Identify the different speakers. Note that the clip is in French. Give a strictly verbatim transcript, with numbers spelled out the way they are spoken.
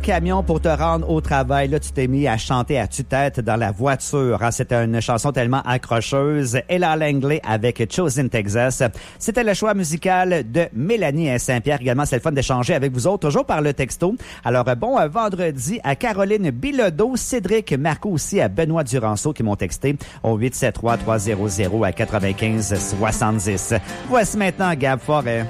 Speaker 1: Camion pour te rendre au travail. Là, tu t'es mis à chanter à tue-tête dans la voiture. Hein? C'était une chanson tellement accrocheuse. Ella Langley avec Chosen Texas. C'était le choix musical de Mélanie Saint-Pierre. Également, c'est le fun d'échanger avec vous autres, toujours par le texto. Alors, bon vendredi à Caroline Bilodeau, Cédric Marco aussi, à Benoît Duranceau qui m'ont texté au huit sept trois trois zéro zéro à quatre-vingt-quinze soixante-dix. Voici maintenant Gab Forêt.